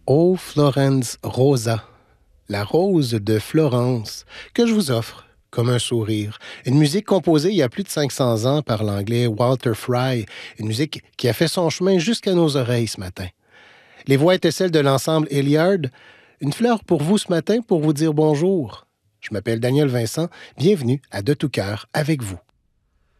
Ô Florence Rosa, la rose de Florence, que je vous offre comme un sourire. Une musique composée il y a plus de 500 ans par l'anglais Walter Fry, une musique qui a fait son chemin jusqu'à nos oreilles ce matin. Les voix étaient celles de l'ensemble Hilliard. Une fleur pour vous ce matin pour vous dire bonjour. Je m'appelle Daniel Vincent. Bienvenue à De tout cœur avec vous.